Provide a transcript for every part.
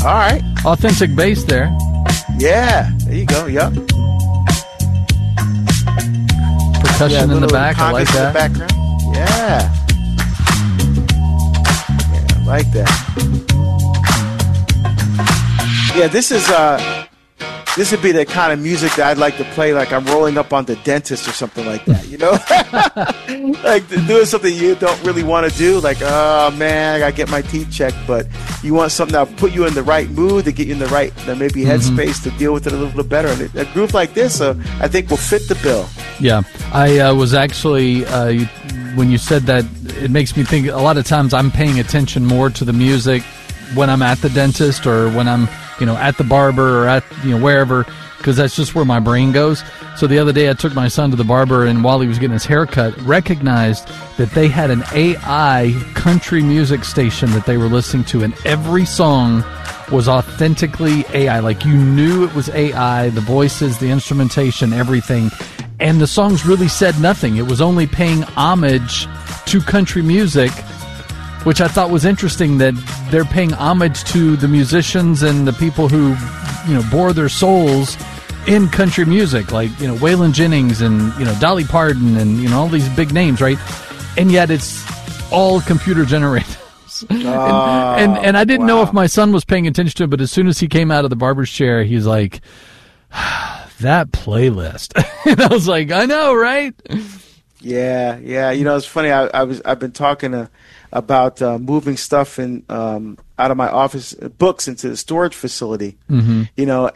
All right. Authentic bass there. Yeah, there you go. Yep. Percussion in the back. I like that. In the background. Yeah. Yeah, I like that. Yeah, this would be the kind of music that I'd like to play like I'm rolling up on The Dentist or something like that, you know? Like doing something you don't really want to do, like, oh man, I got to get my teeth checked, but you want something that'll put you in the right mood, to get you in the right, maybe headspace to deal with it a little bit better. And a groove like this, I think will fit the bill. Yeah, I was actually, when you said that, it makes me think a lot of times I'm paying attention more to the music when I'm at the dentist or when I'm, at the barber or at, wherever, because that's just where my brain goes. So the other day I took my son to the barber, and while he was getting his hair cut, recognized that they had an AI country music station that they were listening to, and every song was authentically AI. Like, you knew it was AI, the voices, the instrumentation, everything. And the songs really said nothing. It was only paying homage to country music, which I thought was interesting, that they're paying homage to the musicians and the people who, bore their souls in country music, like, Waylon Jennings and, Dolly Parton and, all these big names, right? And yet it's all computer generated. And I didn't know if my son was paying attention to it, but as soon as he came out of the barber's chair, he's like, that playlist. And I was like, I know, right? Yeah. It's funny. I've been talking about moving stuff in out of my office books into the storage facility. And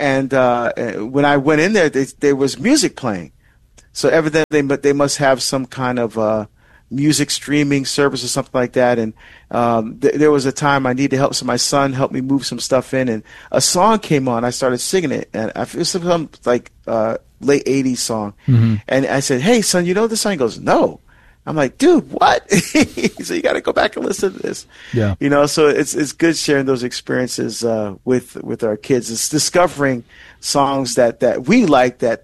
when I went in there was music playing. So evidently they must have some kind of music streaming service or something like that. And there was a time I needed help, so my son helped me move some stuff in, and a song came on. I started singing it, and it was some like late 80s song. And I said, "Hey, son, you know this song?" He goes, "No." I'm like, "Dude, what?" So you got to go back and listen to this. Yeah. So it's good sharing those experiences with our kids. It's discovering songs that we like, that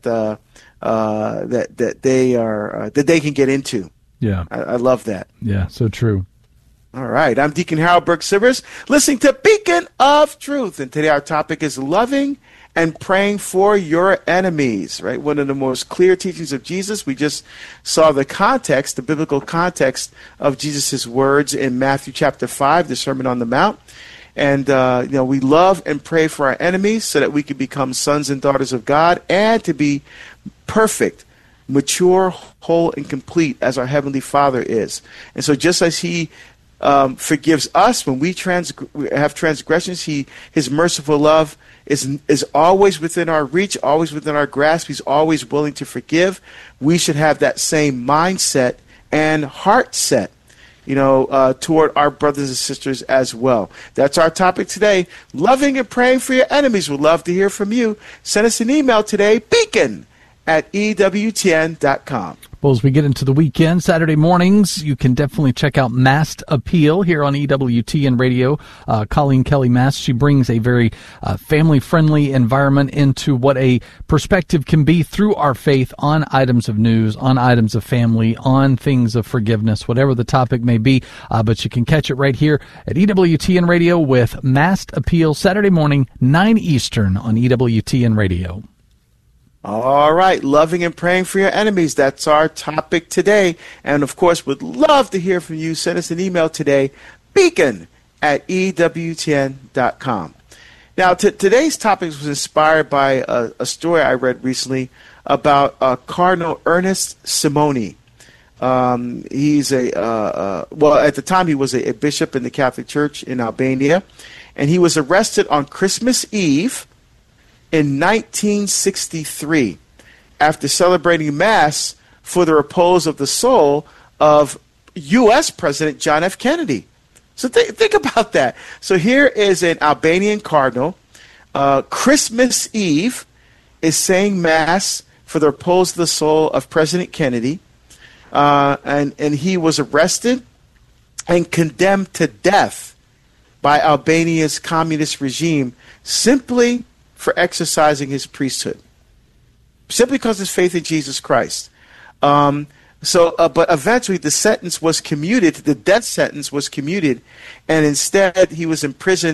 they can get into. Yeah. I love that. Yeah, so true. All right. I'm Deacon Harold Burke-Sivers, listening to Beacon of Truth. And today our topic is loving and praying for your enemies, right? One of the most clear teachings of Jesus. We just saw the context, the biblical context of Jesus' words in Matthew chapter 5, the Sermon on the Mount. And, we love and pray for our enemies so that we can become sons and daughters of God and to be perfect, mature, whole, and complete as our Heavenly Father is. And so just as He forgives us when we have transgressions, His merciful love is always within our reach, always within our grasp. He's always willing to forgive. We should have that same mindset and heart set, toward our brothers and sisters as well. That's our topic today. Loving and praying for your enemies. We'd love to hear from you. Send us an email today, beacon@ewtn.com. Well, as we get into the weekend, Saturday mornings, you can definitely check out Masked Appeal here on EWTN Radio. Colleen Kelly Mast, she brings a very family-friendly environment into what a perspective can be through our faith on items of news, on items of family, on things of forgiveness, whatever the topic may be. But you can catch it right here at EWTN Radio with Masked Appeal, Saturday morning, 9 Eastern on EWTN Radio. All right, loving and praying for your enemies. That's our topic today. And, of course, would love to hear from you. Send us an email today, beacon@ewtn.com. Now, today's topic was inspired by a story I read recently about Cardinal Ernest Simoni. He's at the time he was a bishop in the Catholic Church in Albania, and he was arrested on Christmas Eve in 1963, after celebrating Mass for the repose of the soul of U.S. President John F. Kennedy. So think about that. So here is an Albanian cardinal. Christmas Eve is saying Mass for the repose of the soul of President Kennedy. And he was arrested and condemned to death by Albania's communist regime simply for exercising his priesthood, simply because of his faith in Jesus Christ. But eventually the sentence was commuted, the death sentence was commuted, and instead he was imprisoned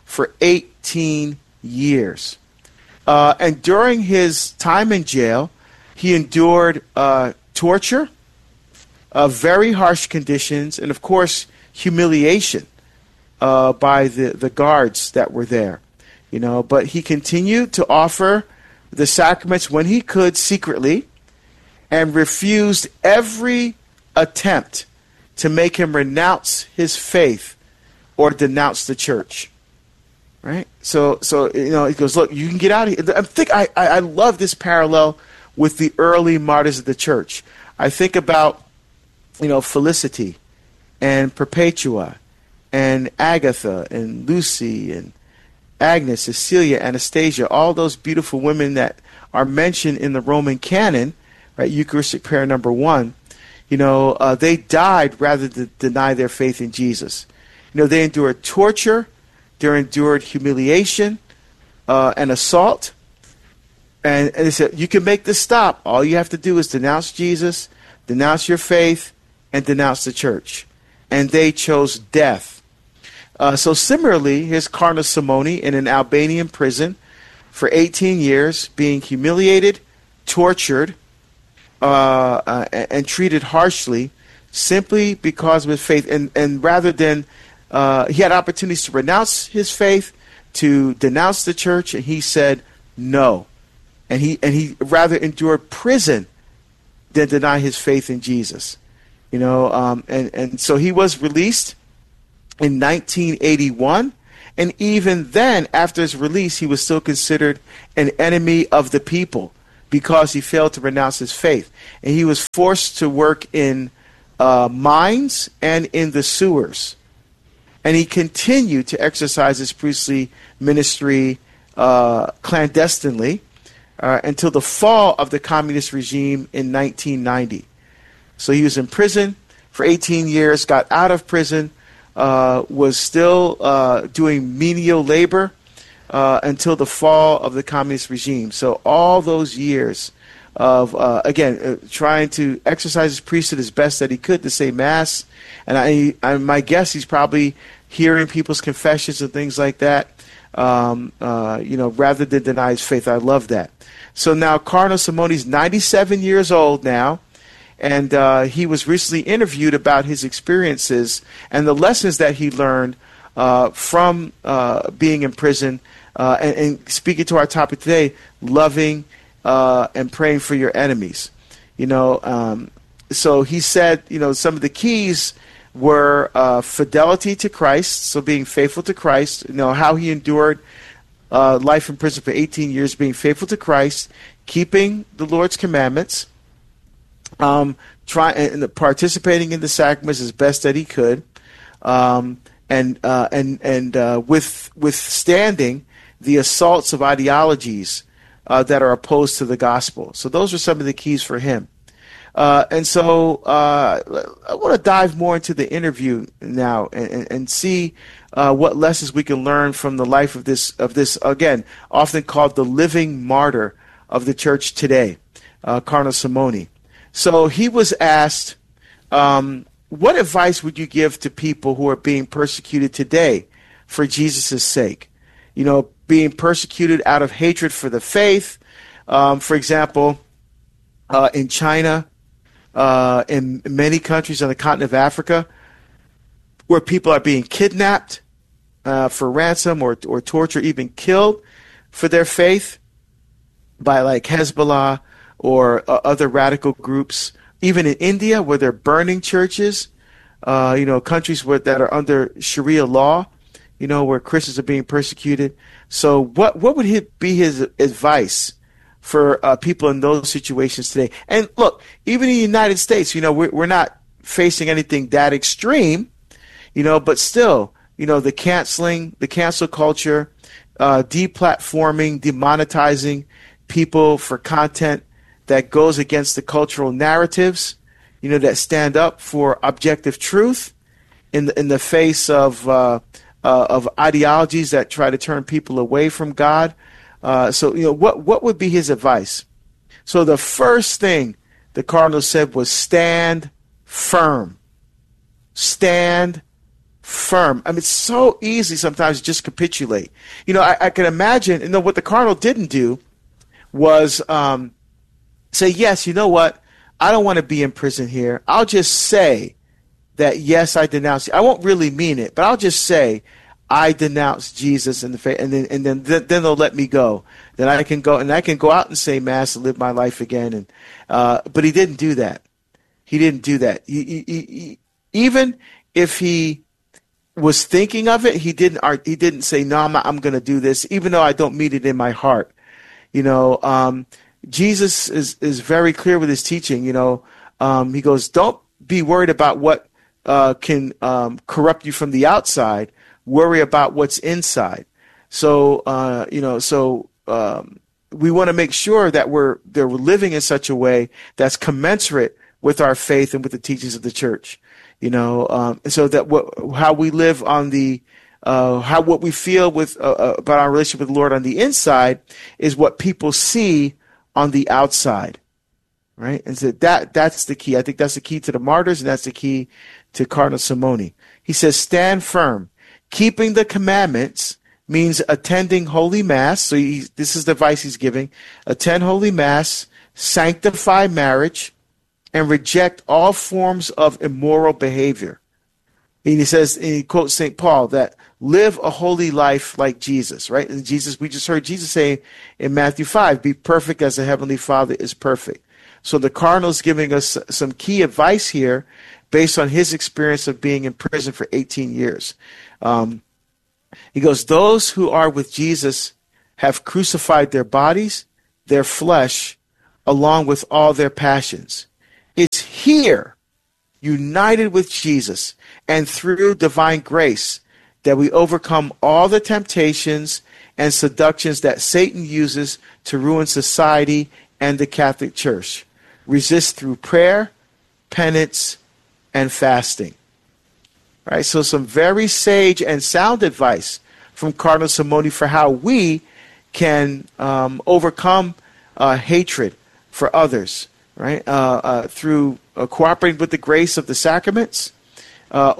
for 18 years. And during his time in jail, he endured torture, very harsh conditions, and of course, humiliation by the guards that were there. But he continued to offer the sacraments when he could secretly, and refused every attempt to make him renounce his faith or denounce the church. Right? So he goes, look, you can get out of here. I love this parallel with the early martyrs of the church. I think about, Felicity and Perpetua and Agatha and Lucy and Agnes, Cecilia, Anastasia, all those beautiful women that are mentioned in the Roman canon, right? Eucharistic prayer number 1. They died rather than deny their faith in Jesus. They endured torture, they endured humiliation and assault. And they said, you can make this stop. All you have to do is denounce Jesus, denounce your faith, and denounce the church. And they chose death. So similarly, here's Cardinal Simoni in an Albanian prison for 18 years, being humiliated, tortured, and treated harshly simply because of his faith. And rather than, he had opportunities to renounce his faith, to denounce the church, and he said no. And he rather endured prison than deny his faith in Jesus. And so he was released in 1981. And even then, after his release, he was still considered an enemy of the people because he failed to renounce his faith. And he was forced to work in mines and in the sewers. And he continued to exercise his priestly ministry clandestinely until the fall of the communist regime in 1990. So he was in prison for 18 years, got out of prison, was still doing menial labor until the fall of the communist regime. So all those years of, trying to exercise his priesthood as best that he could to say Mass. And my guess, he's probably hearing people's confessions and things like that, rather than deny his faith. I love that. So now Cardinal Simoni's 97 years old now, and he was recently interviewed about his experiences and the lessons that he learned from being in prison, and speaking to our topic today, loving and praying for your enemies. So he said, some of the keys were fidelity to Christ, so being faithful to Christ, how he endured life in prison for 18 years, being faithful to Christ, keeping the Lord's commandments, participating in the sacraments as best that he could, and withstanding the assaults of ideologies that are opposed to the gospel. So those are some of the keys for him. And so I want to dive more into the interview now and see what lessons we can learn from the life of this again, often called the living martyr of the church today, Cardinal Simoni. So he was asked, what advice would you give to people who are being persecuted today for Jesus' sake? Being persecuted out of hatred for the faith. For example, in China, in many countries on the continent of Africa, where people are being kidnapped for ransom or torture, even killed for their faith by like Hezbollah or other radical groups. Even in India, where they're burning churches, countries that are under Sharia law, where Christians are being persecuted. So what would be his advice for people in those situations today? And look, even in the United States, we're not facing anything that extreme, but still, the cancel culture, deplatforming, demonetizing people for content that goes against the cultural narratives, that stand up for objective truth in the face of ideologies that try to turn people away from God. So what would be his advice? So the first thing the Cardinal said was stand firm. Stand firm. I mean, it's so easy sometimes to just capitulate. I can imagine, what the cardinal didn't do was say, yes, you know what? I don't want to be in prison here. I'll just say that, yes, I denounce you. I won't really mean it, but I'll just say I denounce Jesus in the faith, and then they'll let me go. Then I can go out and say Mass and live my life again. And but he didn't do that. He didn't do that. He, even if he was thinking of it, he didn't say, no, I'm going to do this, even though I don't mean it in my heart. Jesus is very clear with his teaching. He goes, don't be worried about what can corrupt you from the outside. Worry about what's inside. So, we want to make sure that we're living in such a way that's commensurate with our faith and with the teachings of the church. So that how we live on what we feel about our relationship with the Lord on the inside is what people see on the outside, right? And so that's the key. I think that's the key to the martyrs, and that's the key to Cardinal Simoni. He says, stand firm. Keeping the commandments means attending Holy Mass. So this is the advice he's giving. Attend Holy Mass, sanctify marriage, and reject all forms of immoral behavior. And he says, and he quotes St. Paul, that live a holy life like Jesus, right? And we just heard Jesus say in Matthew 5, be perfect as the Heavenly Father is perfect. So the cardinal's giving us some key advice here based on his experience of being in prison for 18 years. He goes, those who are with Jesus have crucified their bodies, their flesh, along with all their passions. It's here, united with Jesus, and through divine grace, that we overcome all the temptations and seductions that Satan uses to ruin society and the Catholic Church. Resist through prayer, penance, and fasting. Right? So some very sage and sound advice from Cardinal Simoni for how we can overcome hatred for others, right? Through cooperating with the grace of the sacraments, to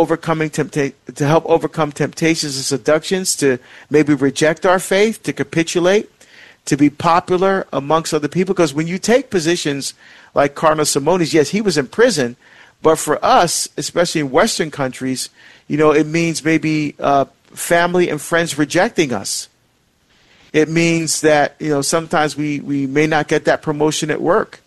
help overcome temptations and seductions, to maybe reject our faith, to capitulate, to be popular amongst other people. Because when you take positions like Cardinal Simoni's, yes, he was in prison, but for us, especially in Western countries, it means maybe family and friends rejecting us. It means that, sometimes we may not get that promotion at work.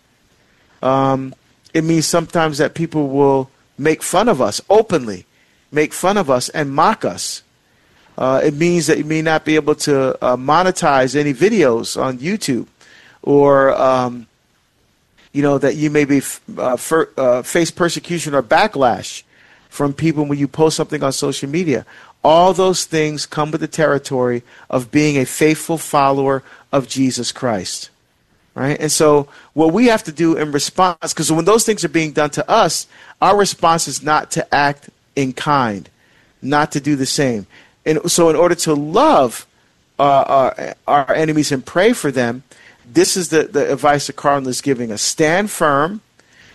It means sometimes that people will make fun of us, openly make fun of us and mock us. It means that you may not be able to monetize any videos on YouTube, or that you may be face persecution or backlash from people when you post something on social media. All those things come with the territory of being a faithful follower of Jesus Christ, right? And so what we have to do in response, because when those things are being done to us, our response is not to act in kind, not to do the same. And so in order to love our enemies and pray for them, this is the advice the Cardinal is giving us. Stand firm,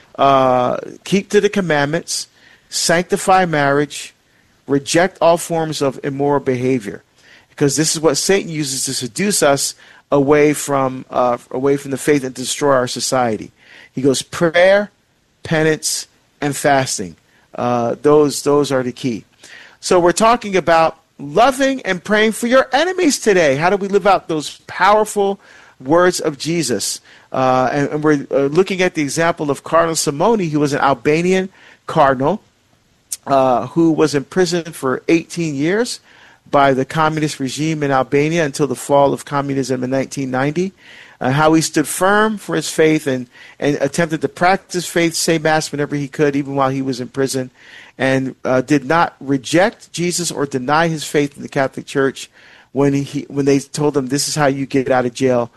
keep to the commandments, sanctify marriage, reject all forms of immoral behavior, because this is what Satan uses to seduce us away from the faith and to destroy our society. He goes, prayer, penance, and fasting. Those are the key. So we're talking about loving and praying for your enemies today. How do we live out those powerful words of Jesus? And we're looking at the example of Cardinal Simoni, who was an Albanian cardinal who was imprisoned for 18 years by the communist regime in Albania until the fall of communism in 1990. How he stood firm for his faith and attempted to practice faith, say Mass whenever he could, even while he was in prison, and did not reject Jesus or deny his faith in the Catholic Church when they told him, this is how you get out of jail,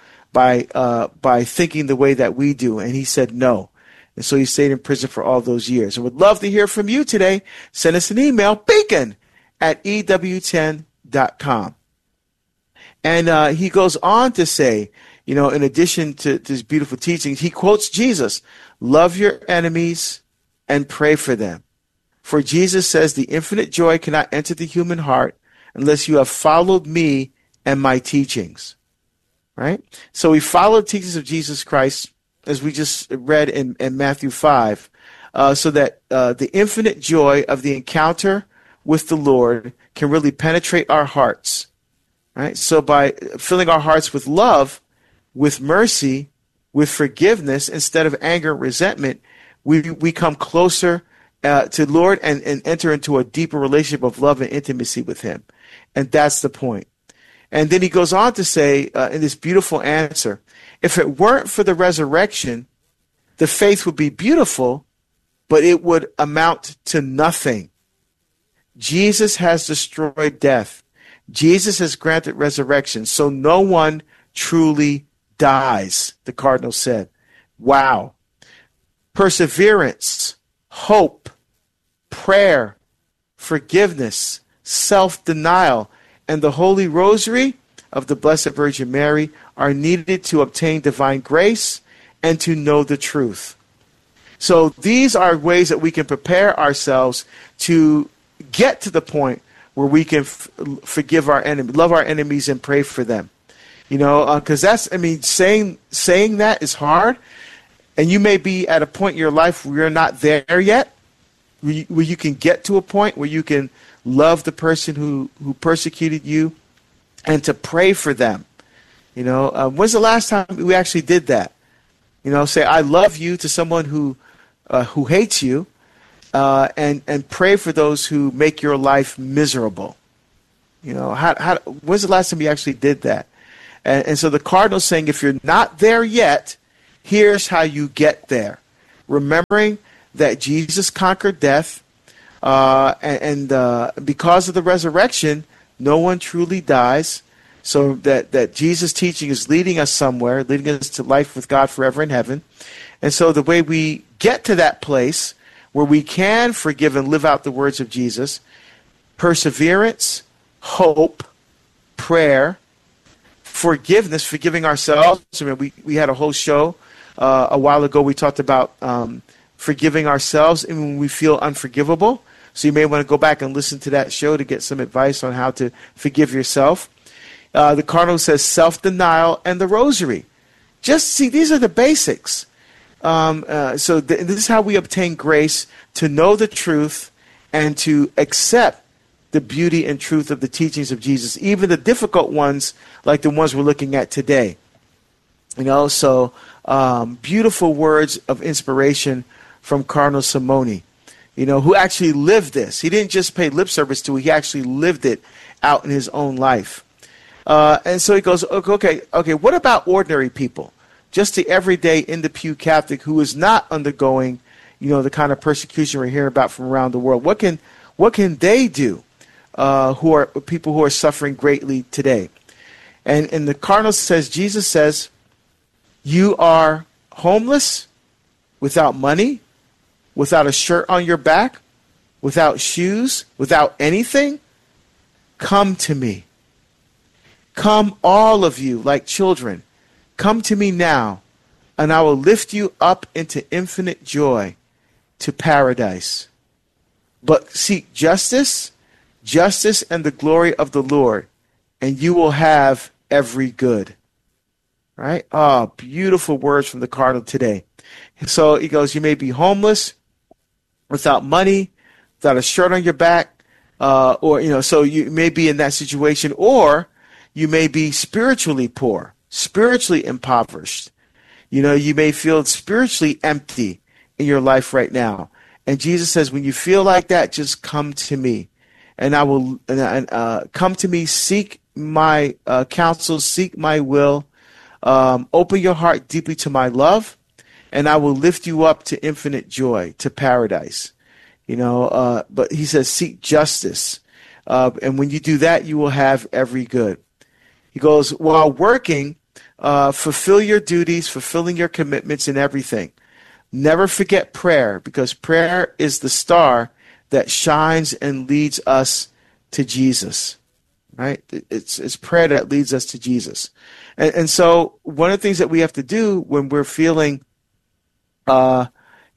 by thinking the way that we do. And he said no. And so he stayed in prison for all those years. I would love to hear from you today. Send us an email, beacon@EWTN.com. And he goes on to say, in addition to his beautiful teachings, he quotes Jesus, love your enemies and pray for them. For Jesus says the infinite joy cannot enter the human heart unless you have followed me and my teachings. Right? So we follow the teachings of Jesus Christ, as we just read in Matthew 5, so that the infinite joy of the encounter with the Lord can really penetrate our hearts. Right? So by filling our hearts with love, with mercy, with forgiveness, instead of anger and resentment, we come closer to the Lord and enter into a deeper relationship of love and intimacy with him. And that's the point. And then he goes on to say in this beautiful answer, if it weren't for the resurrection, the faith would be beautiful, but it would amount to nothing. Jesus has destroyed death. Jesus has granted resurrection, so no one truly dies, the cardinal said. Wow. Perseverance, hope, prayer, forgiveness, self-denial, and the Holy Rosary of the Blessed Virgin Mary are needed to obtain divine grace and to know the truth. So these are ways that we can prepare ourselves to get to the point where we can forgive our enemies, love our enemies, and pray for them. You know, because saying that is hard, and you may be at a point in your life where you're not there yet, where you can get to a point where you can love the person who persecuted you and to pray for them. You know, when's the last time we actually did that? You know, say, I love you to someone who hates you, and pray for those who make your life miserable. You know, when's the last time you actually did that? And so the cardinal's saying, if you're not there yet, here's how you get there. Remembering that Jesus conquered death, and because of the resurrection, no one truly dies. So that Jesus' teaching is leading us somewhere, leading us to life with God forever in heaven. And so the way we get to that place where we can forgive and live out the words of Jesus, perseverance, hope, prayer, forgiveness, forgiving ourselves. I mean, we had a whole show a while ago. We talked about forgiving ourselves and when we feel unforgivable. So you may want to go back and listen to that show to get some advice on how to forgive yourself. The cardinal says self-denial and the rosary. Just see, these are the basics. This is how we obtain grace to know the truth and to accept the beauty and truth of the teachings of Jesus, even the difficult ones like the ones we're looking at today. You know, so beautiful words of inspiration from Cardinal Simone, you know, who actually lived this. He didn't just pay lip service to it, he actually lived it out in his own life. And so he goes, okay, what about ordinary people? Just the everyday in the pew Catholic who is not undergoing, you know, the kind of persecution we're hearing about from around the world. What can they do? Who are people who are suffering greatly today? And the cardinal says, Jesus says, you are homeless, without money, without a shirt on your back, without shoes, without anything. Come to me. Come, all of you, like children. Come to me now, and I will lift you up into infinite joy, to paradise. But seek justice and the glory of the Lord, and you will have every good. Right? Oh, beautiful words from the cardinal today. So he goes, you may be homeless, without money, without a shirt on your back, or, you know, so you may be in that situation, or you may be spiritually poor, spiritually impoverished. You know, you may feel spiritually empty in your life right now. And Jesus says, when you feel like that, just come to me. And I will come to me, seek my counsel, seek my will, open your heart deeply to my love, and I will lift you up to infinite joy, to paradise. You know, but he says, seek justice. And when you do that, you will have every good. He goes, while working, fulfill your duties, fulfilling your commitments in everything. Never forget prayer, because prayer is the star that shines and leads us to Jesus. Right? It's prayer that leads us to Jesus. And so one of the things that we have to do when we're feeling,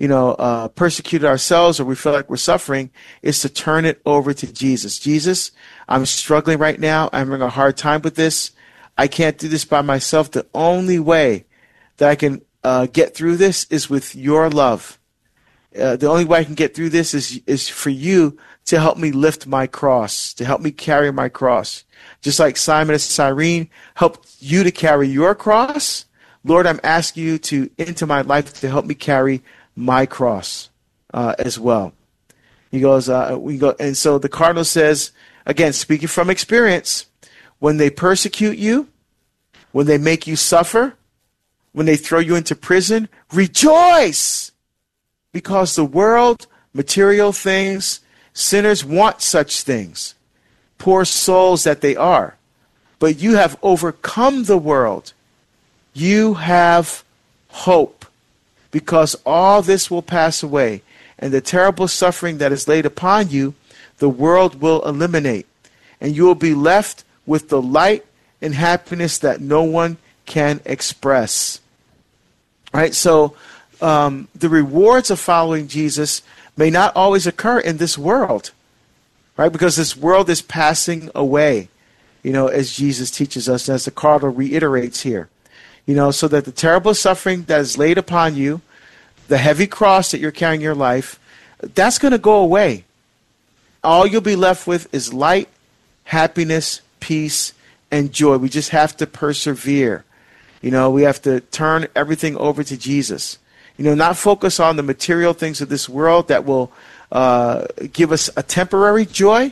persecuted ourselves or we feel like we're suffering, is to turn it over to Jesus. Jesus, I'm struggling right now. I'm having a hard time with this. I can't do this by myself. The only way that I can get through this is with your love. The only way I can get through this is for you to help me lift my cross, to help me carry my cross. Just like Simon and Cyrene helped you to carry your cross, Lord, I'm asking you into my life to help me carry my cross as well. He goes, and so the cardinal says, again, speaking from experience, when they persecute you, when they make you suffer, when they throw you into prison, rejoice, because the world, material things, sinners want such things, poor souls that they are. But you have overcome the world. You have hope, because all this will pass away, and the terrible suffering that is laid upon you, the world will eliminate, and you will be left with the light and happiness that no one can express. Right? So the rewards of following Jesus may not always occur in this world, right? Because this world is passing away, as Jesus teaches us, as the cardinal reiterates here. So that the terrible suffering that is laid upon you, the heavy cross that you're carrying in your life, that's going to go away. All you'll be left with is light, happiness, peace, and joy. We just have to persevere. We have to turn everything over to Jesus. Not focus on the material things of this world that will give us a temporary joy.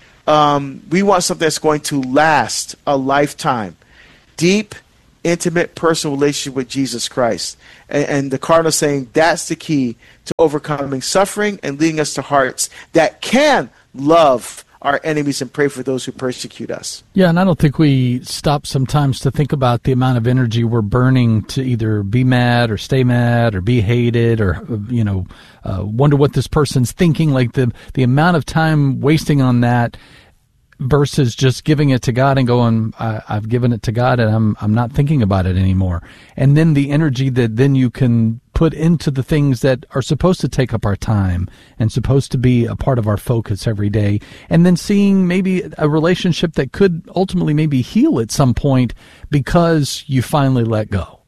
We want something that's going to last a lifetime. Deep, intimate, personal relationship with Jesus Christ. And the cardinal is saying that's the key to overcoming suffering and leading us to hearts that can love our enemies and pray for those who persecute us. Yeah, and I don't think we stop sometimes to think about the amount of energy we're burning to either be mad or stay mad or be hated or, wonder what this person's thinking, like the amount of time wasting on that versus just giving it to God and going, I've given it to God and I'm not thinking about it anymore. And then the energy that then you can put into the things that are supposed to take up our time and supposed to be a part of our focus every day. And then seeing maybe a relationship that could ultimately maybe heal at some point because you finally let go.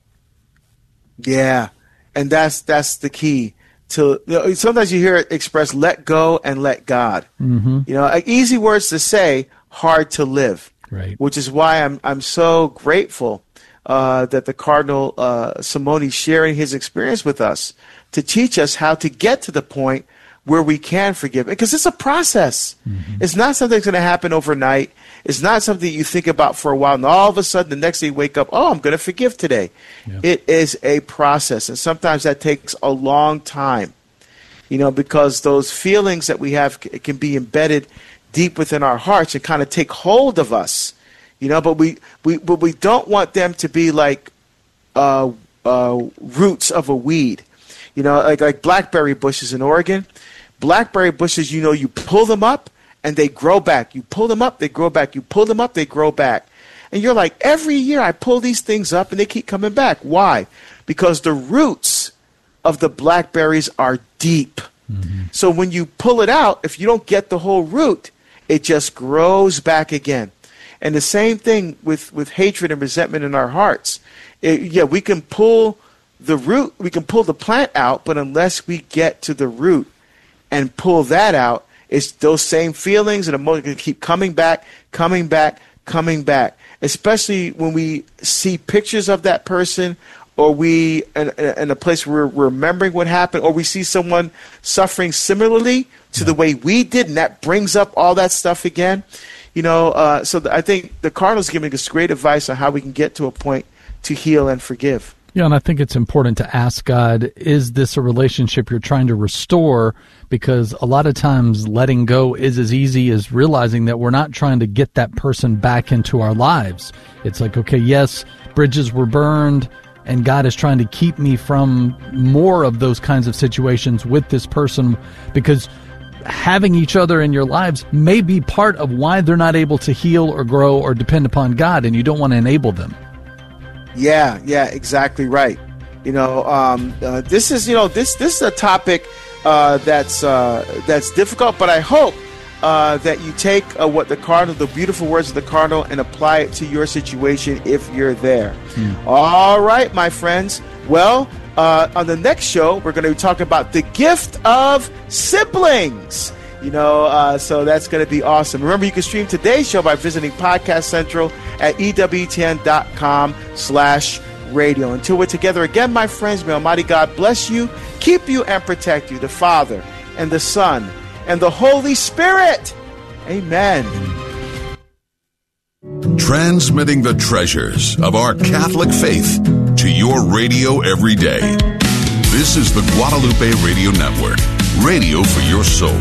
Yeah. And that's the key. Sometimes you hear it expressed, let go and let God. Mm-hmm. Easy words to say, hard to live. Right. Which is why I'm so grateful that the Cardinal Simone is sharing his experience with us to teach us how to get to the point where we can forgive. Because it's a process. Mm-hmm. It's not something that's going to happen overnight. It's not something you think about for a while, and all of a sudden the next day you wake up, I'm going to forgive today. Yeah. It is a process, and sometimes that takes a long time, because those feelings that we have can be embedded deep within our hearts and kind of take hold of us, but we don't want them to be like roots of a weed, like blackberry bushes in Oregon. Blackberry bushes, you pull them up, and they grow back. You pull them up, they grow back. You pull them up, they grow back. And you're like, every year I pull these things up and they keep coming back. Why? Because the roots of the blackberries are deep. Mm-hmm. So when you pull it out, if you don't get the whole root, it just grows back again. And the same thing with hatred and resentment in our hearts. We can pull the root, we can pull the plant out, but unless we get to the root and pull that out, it's those same feelings and emotions keep coming back, especially when we see pictures of that person, or we in a place where we're remembering what happened, or we see someone suffering similarly to the way we did, and that brings up all that stuff again. So I think the Cardinal's giving us great advice on how we can get to a point to heal and forgive. Yeah, and I think it's important to ask God, is this a relationship you're trying to restore? Because a lot of times letting go is as easy as realizing that we're not trying to get that person back into our lives. It's like, okay, yes, bridges were burned, and God is trying to keep me from more of those kinds of situations with this person, because having each other in your lives may be part of why they're not able to heal or grow or depend upon God, and you don't want to enable them. Yeah, exactly right. This is this is a topic that's difficult, but I hope that you take the beautiful words of the Cardinal, and apply it to your situation if you're there. All right, my friends. Well, on the next show, we're going to be talking about the gift of siblings. So that's going to be awesome. Remember, you can stream today's show by visiting Podcast Central at EWTN.com/radio. Until we're together again, my friends, may Almighty God bless you, keep you, and protect you, the Father and the Son and the Holy Spirit. Amen. Transmitting the treasures of our Catholic faith to your radio every day. This is the Guadalupe Radio Network, radio for your soul.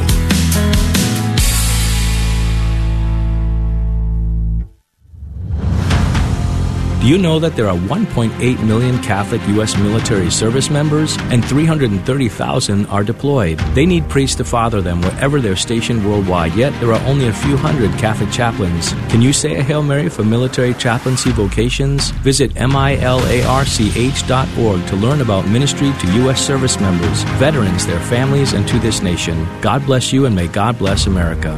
Do you know that there are 1.8 million Catholic U.S. military service members and 330,000 are deployed? They need priests to father them wherever they're stationed worldwide, yet there are only a few hundred Catholic chaplains. Can you say a Hail Mary for military chaplaincy vocations? Visit milarch.org to learn about ministry to U.S. service members, veterans, their families, and to this nation. God bless you, and may God bless America.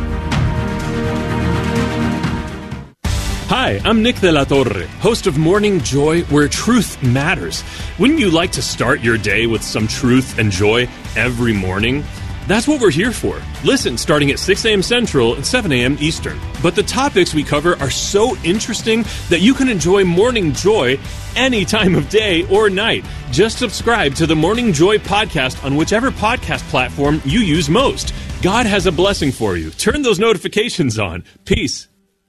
Hi, I'm Nick de la Torre, host of Morning Joy, where truth matters. Wouldn't you like to start your day with some truth and joy every morning? That's what we're here for. Listen starting at 6 a.m. Central and 7 a.m. Eastern. But the topics we cover are so interesting that you can enjoy Morning Joy any time of day or night. Just subscribe to the Morning Joy podcast on whichever podcast platform you use most. God has a blessing for you. Turn those notifications on. Peace.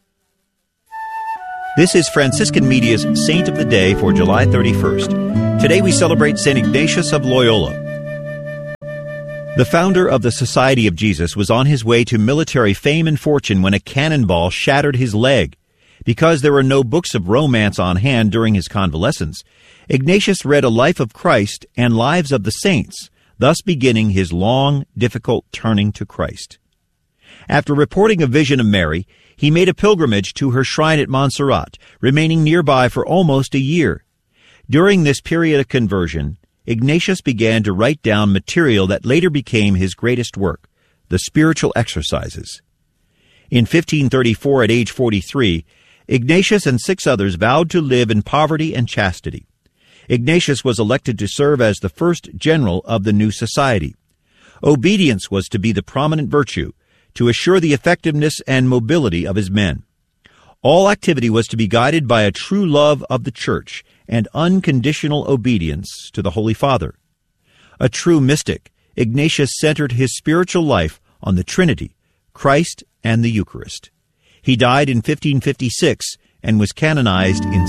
This is Franciscan Media's Saint of the Day for July 31st. Today we celebrate St. Ignatius of Loyola. The founder of the Society of Jesus was on his way to military fame and fortune when a cannonball shattered his leg. Because there were no books of romance on hand during his convalescence, Ignatius read a life of Christ and lives of the saints, thus beginning his long, difficult turning to Christ. After reporting a vision of Mary, he made a pilgrimage to her shrine at Montserrat, remaining nearby for almost a year. During this period of conversion, Ignatius began to write down material that later became his greatest work, the Spiritual Exercises. In 1534, at age 43, Ignatius and 6 others vowed to live in poverty and chastity. Ignatius was elected to serve as the first general of the new society. Obedience was to be the prominent virtue, to assure the effectiveness and mobility of his men. All activity was to be guided by a true love of the Church and unconditional obedience to the Holy Father. A true mystic, Ignatius centered his spiritual life on the Trinity, Christ, and the Eucharist. He died in 1556 and was canonized in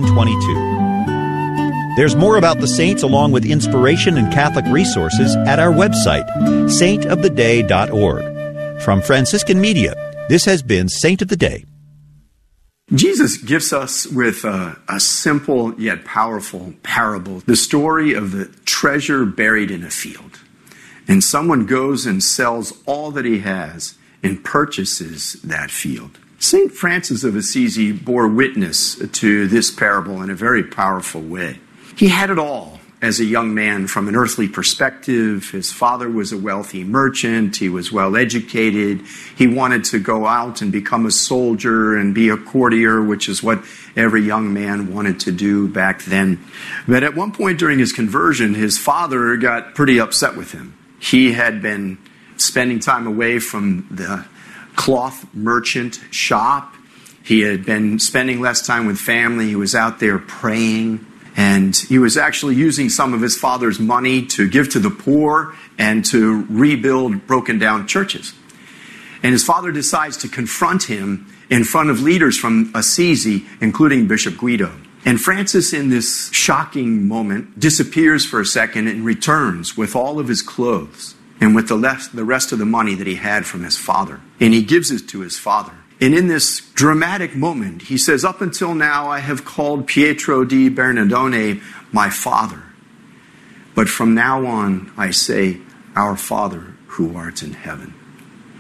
1622. There's more about the saints along with inspiration and Catholic resources at our website, saintoftheday.org. From Franciscan Media, this has been Saint of the Day. Jesus gives us with a simple yet powerful parable the story of the treasure buried in a field. And someone goes and sells all that he has and purchases that field. St. Francis of Assisi bore witness to this parable in a very powerful way. He had it all. As a young man, from an earthly perspective, his father was a wealthy merchant, he was well educated, he wanted to go out and become a soldier and be a courtier, which is what every young man wanted to do back then. But at one point during his conversion, his father got pretty upset with him. He had been spending time away from the cloth merchant shop. He had been spending less time with family. He was out there praying. And he was actually using some of his father's money to give to the poor and to rebuild broken down churches. And his father decides to confront him in front of leaders from Assisi, including Bishop Guido. And Francis, in this shocking moment, disappears for a second and returns with all of his clothes and with the rest of the money that he had from his father. And he gives it to his father. And in this dramatic moment, he says, "Up until now, I have called Pietro di Bernardone my father. But from now on, I say, our Father who art in heaven."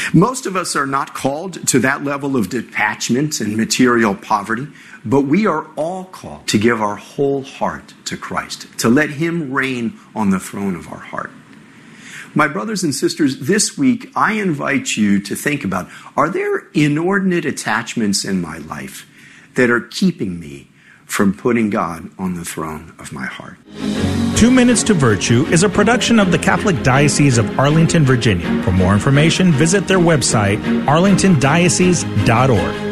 Most of us are not called to that level of detachment and material poverty, but we are all called to give our whole heart to Christ, to let Him reign on the throne of our heart. My brothers and sisters, this week I invite you to think about, are there inordinate attachments in my life that are keeping me from putting God on the throne of my heart? 2 Minutes to Virtue is a production of the Catholic Diocese of Arlington, Virginia. For more information, visit their website, arlingtondiocese.org.